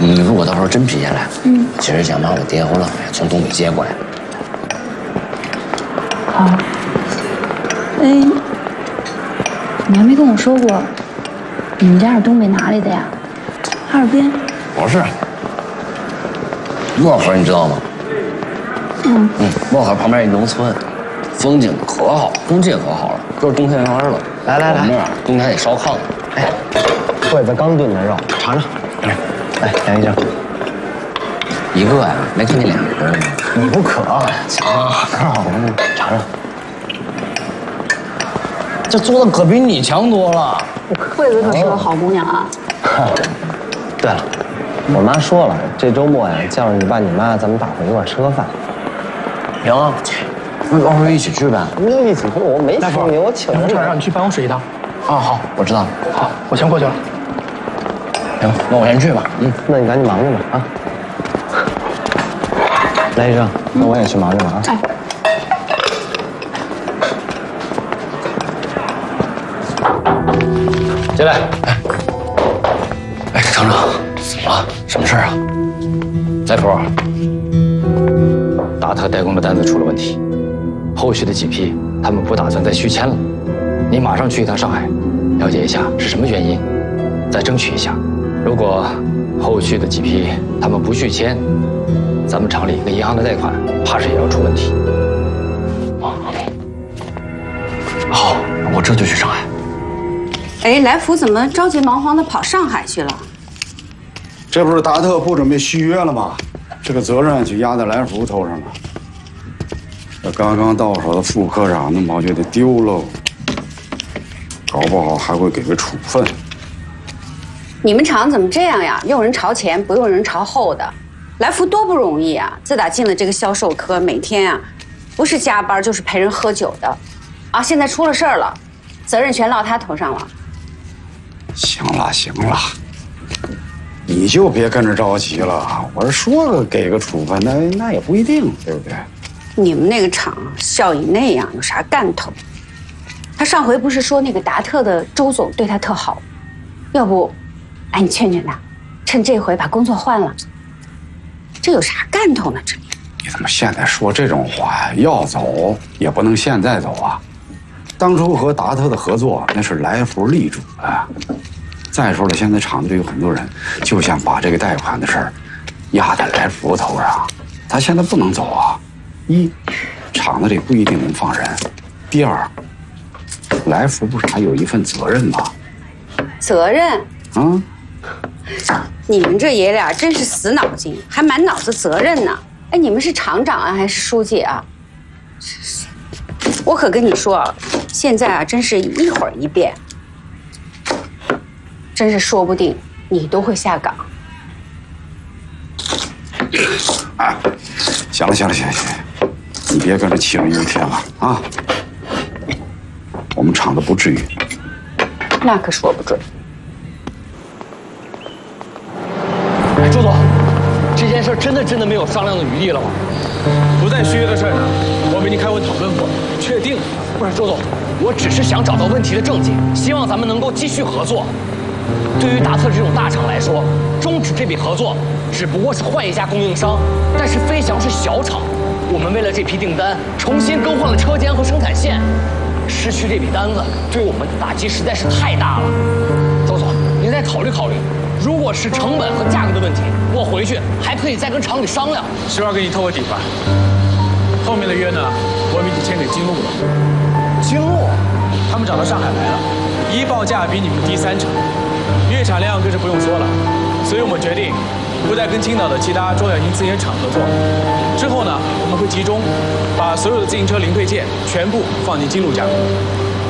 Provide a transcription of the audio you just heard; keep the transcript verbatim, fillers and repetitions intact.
你如果到时候真批下来， 嗯， 其实想把我爹和我姥爷从东北接过来。 好。哎，你还没跟我说过，你们家是东北哪里的呀？哈尔滨？ 不是，漠河你知道吗？ 嗯嗯，漠河旁边一农村，风景可好，空气也可好了，就是冬天玩了。 来来来， 我们这儿冬天得烧炕。 哎，惠子刚炖的肉，尝尝。来，来，来一张。 一个呀，没看见俩人吗？ 你不渴？ 行， 我尝尝。 这做的可比你强多了。 惠子可是个好姑娘啊。 对了，我妈说了，这周末呀，叫上你爸你妈，咱们大伙一块吃个饭。 行啊，那到时候一起去呗。 没有一起去，我没请你，我请杨你。 晨让你去办公室一趟。 啊，好，我知道了。 好，我先过去了。 行，那我先去吧。 嗯，那你赶紧忙去吧啊。来医生，那我也去忙去了啊。 哎。 进来。哎，哎，厂长，怎么了？什么事啊？ 来福，达特代工的单子出了问题，后续的几批他们不打算再续签了。你马上去一趟上海，了解一下是什么原因，再争取一下。如果后续的几批他们不续签，咱们厂里跟银行的贷款怕是也要出问题。 好，我这就去上海。 哎，来福怎么着急忙慌的跑上海去了？ 这不是达特不准备续约了吗？这个责任就压在来福头上了。这刚刚到手的副科长弄不好就得丢喽，搞不好还会给个处分。 你们厂怎么这样呀？用人朝前，不用人朝后的。来福多不容易啊！自打进了这个销售科，每天啊，不是加班就是陪人喝酒的，啊，现在出了事儿了，责任全落他头上了。 行了行了，你就别跟着着急了。我是说个给个处分，那那也不一定，对不对？ 你们那个厂效益那样，有啥干头？他上回不是说那个达特的周总对他特好，要不，哎，你劝劝他，趁这回把工作换了。这有啥干头呢？这里你怎么现在说这种话呀？要走也不能现在走啊！当初和达特的合作那是来福力主的。再说了，现在厂队有很多人就想把这个贷款的事儿压在来福头上，他现在不能走啊！一，厂子里不一定能放人；第二，来福不是还有一份责任吗？ 责任啊！ 你们这爷俩真是死脑筋，还满脑子责任呢！哎，你们是厂长啊，还是书记啊？我可跟你说啊，现在啊，真是一会儿一变，真是说不定你都会下岗。 哎，行了行了行了行了，你别跟着杞人忧天了啊！我们厂子不至于。 那可说不准。 哎，周总，这件事真的真的没有商量的余地了吗？ 不再续约的事呢，我们已经开会讨论过，确定了。 不是，周总，我只是想找到问题的症结，希望咱们能够继续合作。对于达特这种大厂来说，终止这笔合作只不过是换一家供应商，但是飞翔是小厂，我们为了这批订单重新更换了车间和生产线，失去这笔单子对我们的打击实在是太大了。周总，您再考虑考虑。如果是成本和价格的问题，我回去还可以再跟厂里商量。 希望给你透个底吧。后面的约呢，我们已经签给金鹿了。 金鹿， 他们找到上海来了，一报价比你们低三成，月产量更是不用说了。所以我们决定不再跟青岛的其他中小型自研厂合作。之后呢，我们会集中把所有的自行车零配件全部放进金鹿加工。